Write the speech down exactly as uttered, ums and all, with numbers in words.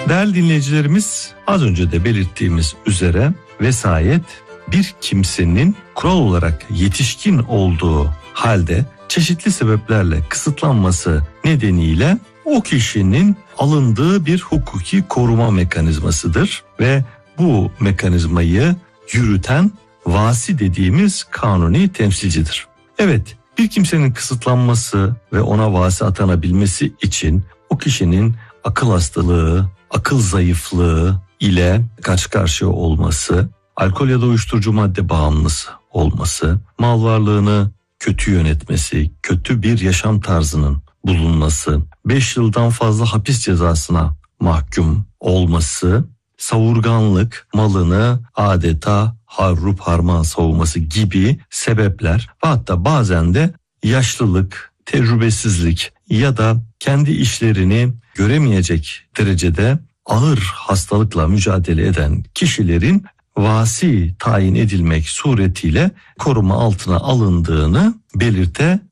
Değerli dinleyicilerimiz, az önce de belirttiğimiz üzere vesayet bir kimsenin kural olarak yetişkin olduğu halde çeşitli sebeplerle kısıtlanması nedeniyle o kişinin alındığı bir hukuki koruma mekanizmasıdır ve bu mekanizmayı yürüten vasi dediğimiz kanuni temsilcidir. Evet, bir kimsenin kısıtlanması ve ona vasi atanabilmesi için o kişinin akıl hastalığı, akıl zayıflığı ile karşı karşıya olması, alkol ya da uyuşturucu madde bağımlısı olması, mal varlığını kötü yönetmesi, kötü bir yaşam tarzının bulunması, beş yıldan fazla hapis cezasına mahkum olması, savurganlık, malını adeta harrup harman savunması gibi sebepler ve hatta bazen de yaşlılık, tecrübesizlik ya da kendi işlerini göremeyecek derecede ağır hastalıkla mücadele eden kişilerin vasi tayin edilmek suretiyle koruma altına alındığını belirtebiliriz.